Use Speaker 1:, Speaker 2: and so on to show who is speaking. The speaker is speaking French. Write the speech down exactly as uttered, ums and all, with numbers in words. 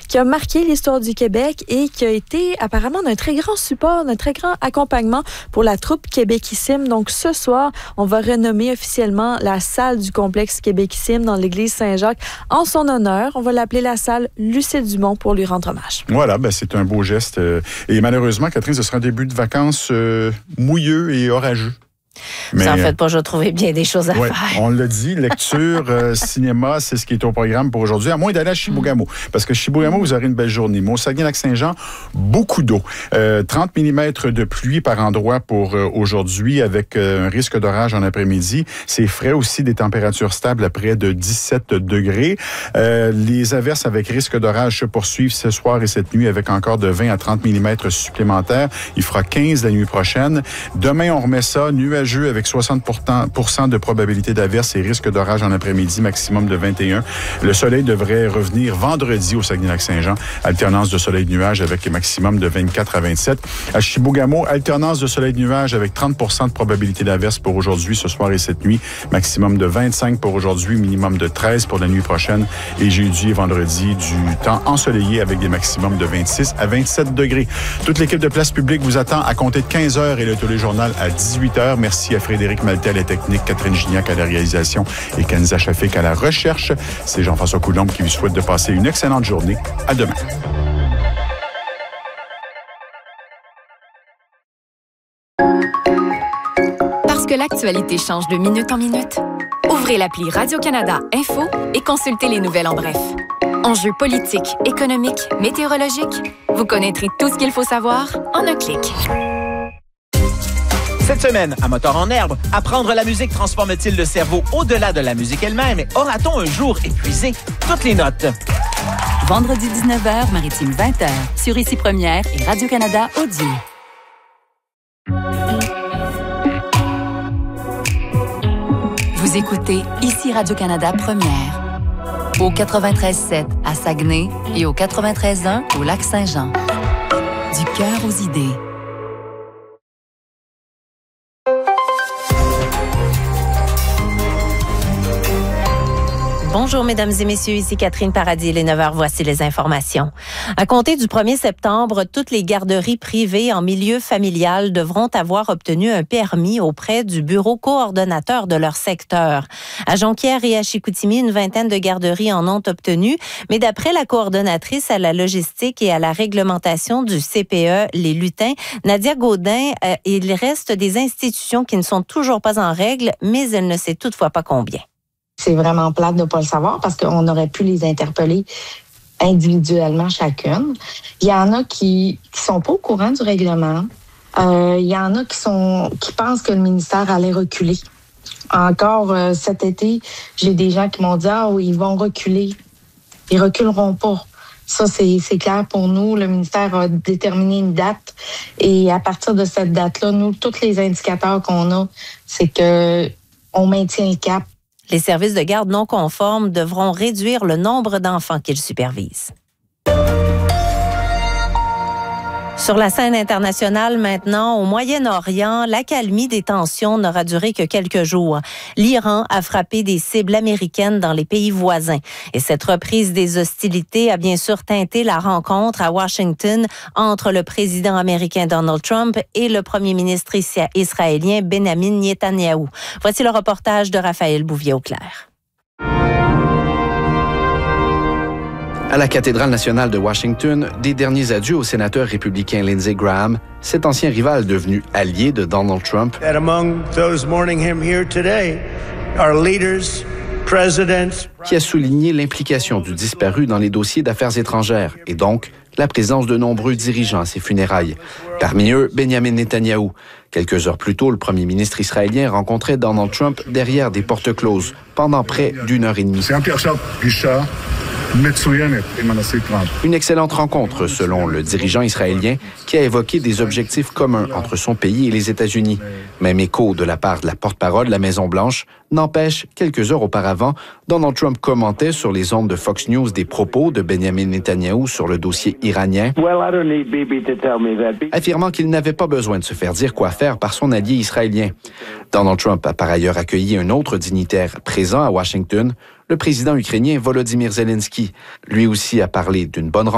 Speaker 1: qui a marqué l'histoire du Québec et qui a été apparemment d'un très grand support, d'un très grand accompagnement pour la troupe Québéquissime. Donc ce soir, on va renommer officiellement la salle du complexe Québéquissime dans l'église Saint-Jacques en son honneur. On va l'appeler la salle Lucille Dumont pour lui rendre hommage.
Speaker 2: Voilà, ben c'est un beau geste. Euh, et malheureusement, Catherine, ce sera un début de vacances euh, mouilleux et orageux.
Speaker 3: Mais, ça en fait pas, je vais trouver bien des choses à
Speaker 2: ouais,
Speaker 3: faire.
Speaker 2: On l'a dit, lecture, euh, cinéma, c'est ce qui est au programme pour aujourd'hui, à moins d'aller à Chibougamau. Parce que Chibougamau, vous aurez une belle journée. Mais au Saguenay-Lac-Saint-Jean, beaucoup d'eau. Euh, trente millimètres de pluie par endroit pour euh, aujourd'hui, avec euh, un risque d'orage en après-midi. C'est frais aussi, des températures stables à près de dix-sept degrés. Euh, les averses avec risque d'orage se poursuivent ce soir et cette nuit avec encore de vingt à trente millimètres supplémentaires. Il fera quinze la nuit prochaine. Demain, on remet ça, nuageux avec soixante pour cent de probabilité d'averse et risque d'orage en après-midi, maximum de vingt et un. Le soleil devrait revenir vendredi au Saguenay-Lac-Saint-Jean. Alternance de soleil-nuage avec un maximum de vingt-quatre à vingt-sept. À Chibougamau, alternance de soleil-nuage avec trente pour cent de probabilité d'averse pour aujourd'hui, ce soir et cette nuit. Maximum de vingt-cinq pour aujourd'hui, minimum de treize pour la nuit prochaine. Et jeudi et vendredi, du temps ensoleillé avec des maximums de vingt-six à vingt-sept degrés. Toute l'équipe de Place Publique vous attend à compter de quinze heures et le téléjournal à dix-huit heures. Merci à Frédéric Maltais à la technique, Catherine Gignac à la réalisation et Kenza Chafik à la recherche. C'est Jean-François Coulombe qui vous souhaite de passer une excellente journée. À demain.
Speaker 4: Parce que l'actualité change de minute en minute, ouvrez l'appli Radio-Canada Info et consultez les nouvelles en bref. Enjeux politiques, économiques, météorologiques, vous connaîtrez tout ce qu'il faut savoir en un clic.
Speaker 5: Cette semaine, à Moteur en herbe, apprendre la musique transforme-t-il le cerveau au-delà de la musique elle-même? Aura-t-on un jour épuisé toutes les notes?
Speaker 6: Vendredi dix-neuf heures, Maritime vingt heures, sur Ici Première et Radio-Canada Audio. Vous écoutez Ici Radio-Canada Première, au quatre-vingt-treize sept à Saguenay et au quatre-vingt-treize un au Lac-Saint-Jean. Du cœur aux idées.
Speaker 3: Bonjour, mesdames et messieurs, ici Catherine Paradis, les neuf heures, voici les informations. À compter du premier septembre, toutes les garderies privées en milieu familial devront avoir obtenu un permis auprès du bureau coordonnateur de leur secteur. À Jonquière et à Chicoutimi, une vingtaine de garderies en ont obtenu, mais d'après la coordonnatrice à la logistique et à la réglementation du C P E, les Lutins, Nadia Gaudin, euh, il reste des institutions qui ne sont toujours pas en règle, mais elle ne sait toutefois pas combien.
Speaker 7: C'est vraiment plate de ne pas le savoir parce qu'on aurait pu les interpeller individuellement chacune. Il y en a qui qui sont pas au courant du règlement. Euh, il y en a qui sont qui pensent que le ministère allait reculer. Encore euh, cet été, j'ai des gens qui m'ont dit « Ah oui, ils vont reculer. Ils reculeront pas. » Ça, c'est, c'est clair pour nous. Le ministère a déterminé une date et à partir de cette date-là, nous, tous les indicateurs qu'on a, c'est que on maintient le cap.
Speaker 3: Les services de garde non conformes devront réduire le nombre d'enfants qu'ils supervisent. Sur la scène internationale maintenant, au Moyen-Orient, l'accalmie des tensions n'aura duré que quelques jours. L'Iran a frappé des cibles américaines dans les pays voisins. Et cette reprise des hostilités a bien sûr teinté la rencontre à Washington entre le président américain Donald Trump et le premier ministre israélien Benjamin Netanyahou. Voici le reportage de Raphaël Bouvier-Auclair.
Speaker 8: À la cathédrale nationale de Washington, des derniers adieux au sénateur républicain Lindsey Graham, cet ancien rival devenu allié de Donald Trump.
Speaker 9: And among those mourning him here today are leaders, presidents,
Speaker 8: qui a souligné l'implication du disparu dans les dossiers d'affaires étrangères et donc la présence de nombreux dirigeants à ses funérailles. Parmi eux, Benjamin Netanyahou. Quelques heures plus tôt, le premier ministre israélien rencontrait Donald Trump derrière des portes closes pendant près d'une heure et demie. Une excellente rencontre, selon le dirigeant israélien, qui a évoqué des objectifs communs entre son pays et les États-Unis. Même écho de la part de la porte-parole de la Maison-Blanche. N'empêche, quelques heures auparavant, Donald Trump commentait sur les ondes de Fox News des propos de Benjamin Netanyahou sur le dossier iranien, affirmant qu'il n'avait pas besoin de se faire dire quoi faire par son allié israélien. Donald Trump a par ailleurs accueilli un autre dignitaire présent à Washington, le président ukrainien Volodymyr Zelensky. Lui aussi a parlé d'une bonne rencontre